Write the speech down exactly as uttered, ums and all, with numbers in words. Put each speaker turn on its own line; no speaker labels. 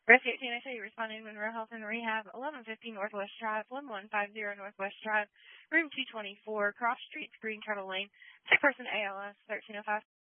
Rescue eighteen, I say you responding to Monroe Health and Rehab, eleven fifty Northwest Drive, one one five zero Northwest Drive, room two twenty-four, Cross Street, Green Turtle Lane, sick person A L S, thirteen oh five.